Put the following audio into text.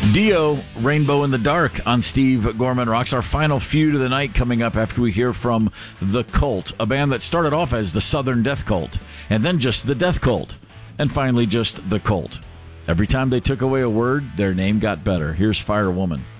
Dio, Rainbow in the Dark on Steve Gorman Rocks. Our final feud of the night coming up after we hear from The Cult, a band that started off as the Southern Death Cult, and then just the Death Cult, and finally just The Cult. Every time they took away a word, their name got better. Here's Firewoman.